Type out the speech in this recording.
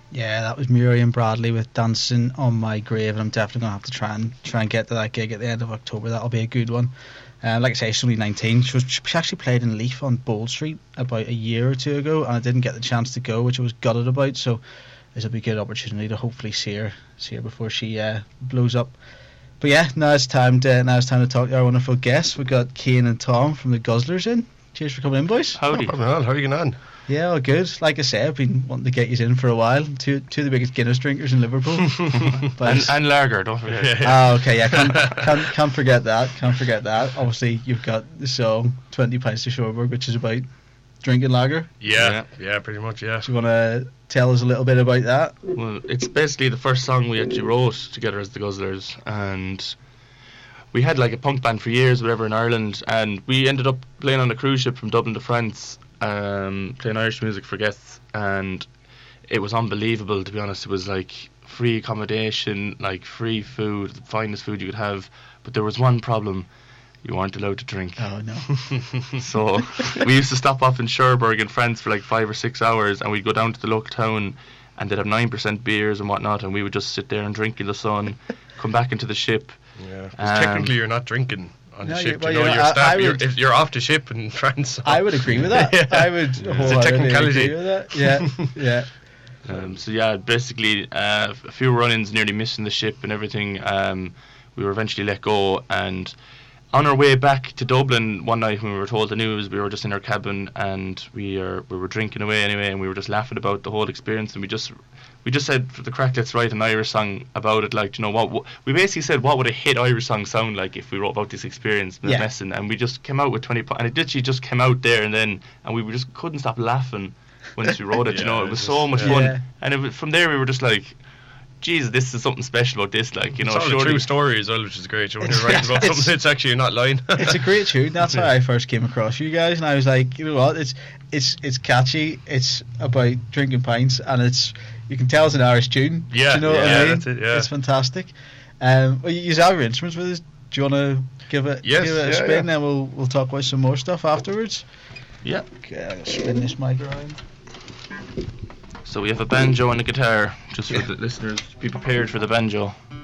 Yeah, that was Miriam Bradley with Dancing on My Grave, and I'm definitely gonna have to try and get to that gig at the end of October. That'll be a good one. Like I say, she's only 19. She actually played in Leaf on Bold Street about a year or two ago, and I didn't get the chance to go, which I was gutted about. So this will be a good opportunity to hopefully see her before she blows up. But yeah, now it's time to talk to our wonderful guests. We've got Cian and Tom from the Guzzlers in. Cheers for coming in, boys. Howdy. No problem at all. How are you getting on? Yeah, all good. Like I say, I've been wanting to get you in for a while. Two of the biggest Guinness drinkers in Liverpool. and lager, don't forget. Oh, okay, yeah, can't forget that. Can't forget that. Obviously, you've got the song 20 Pints to Cherbourg, which is about drinking lager. Yeah, pretty much, yeah. Do you want to tell us a little bit about that? Well, it's basically the first song we actually wrote together as the Guzzlers, and we had like a punk band for years, whatever, in Ireland, and we ended up playing on a cruise ship from Dublin to France, playing Irish music for guests, and it was unbelievable, to be honest. It was like free accommodation, like free food, the finest food you could have, but there was one problem: you weren't allowed to drink. Oh no. So we used to stop off in Cherbourg in France for like 5 or 6 hours, and we'd go down to the local town, and they'd have 9% beers and whatnot, and we would just sit there and drink in the sun, come back into the ship. Yeah, 'cause technically you're not drinking on the ship. well, you know, yeah, if you're off the ship in France. So. I would agree with that. Yeah. I would wholeheartedly agree with that. Yeah. So yeah, basically a few run-ins, nearly missing the ship and everything. We were eventually let go, and on our way back to Dublin one night when we were told the news, we were just in our cabin, and we were drinking away anyway, and we were just laughing about the whole experience, and we just said, for the crack, let's write an Irish song about it. Like, you know, what we basically said, what would a hit Irish song sound like if we wrote about this experience, messing, and we just came out with 20, and it literally just came out there and then, and we just couldn't stop laughing once we wrote it. You know, it was so much fun, and from there we were just like, Jesus, this is something special about this, like, you know. It's all a true story as well, which is great. When you're writing about something, it's actually not lying. It's a great tune. That's how I first came across you guys, and I was like, you know what? It's catchy. It's about drinking pints, and you can tell it's an Irish tune. Yeah, do you know what I mean? That's it, yeah. It's fantastic. Well, you use our instruments with us. Do you want to give it a spin, and we'll talk about some more stuff afterwards? Yeah. Okay, I'll spin this mic around. So we have a banjo and a guitar, just for the listeners. Be prepared for the banjo.